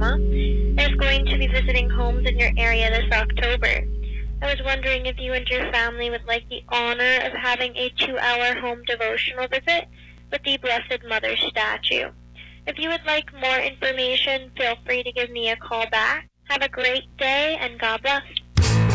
Alabama, is going to be visiting homes in your area this October. I was wondering if you and your family would like the honor of having a 2-hour home devotional visit with the Blessed Mother statue. If you would like more information, feel free to give me a call back. Have a great day, and God bless.